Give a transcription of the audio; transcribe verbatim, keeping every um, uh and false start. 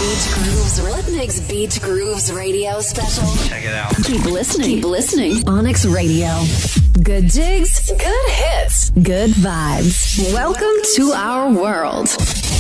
Beach Grooves. What makes Beach Grooves radio special? Check it out. Keep listening. Keep listening. Onyx Radio. Good jigs, good hits, good vibes. Welcome to our world.